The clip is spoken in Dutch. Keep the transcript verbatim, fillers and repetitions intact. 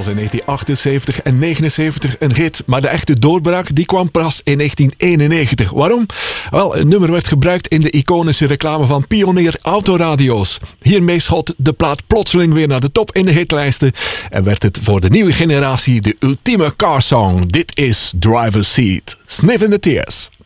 titels in negentien achtenzeventig en negenenzeventig een hit, maar de echte doorbraak die kwam pas in negentien eenennegentig. Waarom? Wel, een nummer werd gebruikt in de iconische reclame van Pionier Autoradio's. Hiermee schot de plaat plotseling weer naar de top in de hitlijsten en werd het voor de nieuwe generatie de ultieme carsong. Dit is Driver's Seat. Sniff in the Tears.